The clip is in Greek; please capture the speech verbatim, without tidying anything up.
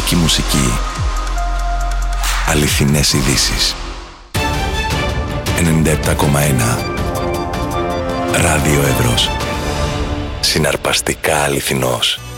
Κλασική μουσική. Αληθινές ειδήσεις. ενενήντα επτά κόμμα ένα Ράδιο Εύρος. Συναρπαστικά αληθινός.